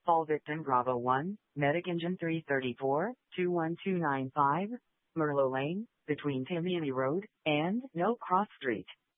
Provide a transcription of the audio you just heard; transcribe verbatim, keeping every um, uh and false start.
Call victim Bravo one, Medic Engine three three four, two one two nine five, Merlot Lane, between Timiami Road and No Cross Street.